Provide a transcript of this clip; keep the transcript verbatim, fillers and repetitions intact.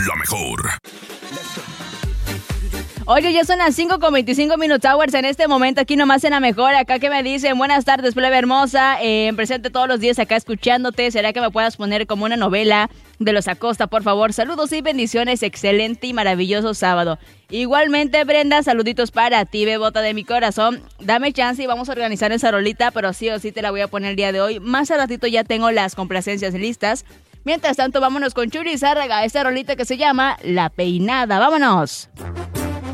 La mejor. Oye, ya son las cinco con veinticinco minutos hours en este momento, aquí nomás en La Mejor. Acá que me dicen, buenas tardes, plebe hermosa, eh, presente todos los días acá escuchándote. ¿Será que me puedas poner como una novela de los Acosta, por favor? Saludos y bendiciones, excelente y maravilloso sábado. Igualmente, Brenda, saluditos para ti, bebota de mi corazón. Dame chance y vamos a organizar esa rolita, pero sí o sí te la voy a poner el día de hoy. Más al ratito ya tengo las complacencias listas. Mientras tanto, vámonos con Churi Zárraga, esta rolita que se llama La Peinada. ¡Vámonos!